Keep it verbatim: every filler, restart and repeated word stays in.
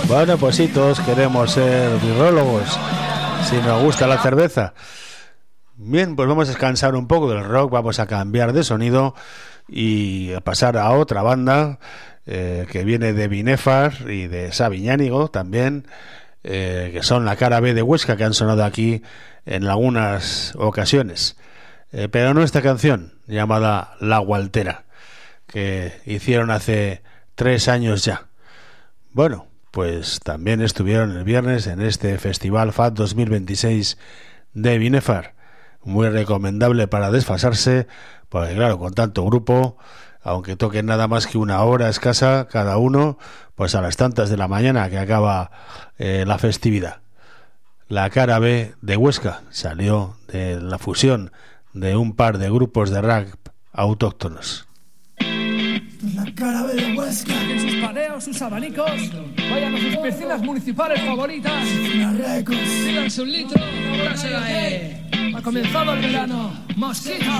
Bueno, pues sí, todos queremos ser birrólogos, si nos gusta la cerveza. Bien, pues vamos a descansar un poco del rock, vamos a cambiar de sonido y a pasar a otra banda eh, que viene de Binefar y de Sabiñánigo también, eh, que son la cara B de Huesca, que han sonado aquí en algunas ocasiones. Eh, pero no esta canción, llamada La Gualtera, que hicieron hace tres años ya. Bueno, pues también estuvieron el viernes en este Festival F A D dos mil veintiséis de Binefar. Muy recomendable para desfasarse, porque claro, con tanto grupo, aunque toquen nada más que una hora escasa cada uno, pues a las tantas de la mañana que acaba eh, la festividad. La cara B de Huesca salió de la fusión de un par de grupos de rap autóctonos. La cara B de Huesca. En sus paneos, sus abanicos, vayan a sus piscinas municipales favoritas. Records. Sigan su litro, ahora se la E. Ha comenzado el verano. Mosquito.